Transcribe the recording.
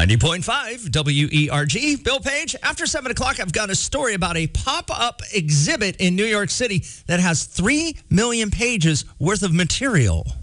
90.5 WERG. Bill Page, after 7 o'clock, I've got a story about a pop-up exhibit in New York City that has 3 million pages worth of material.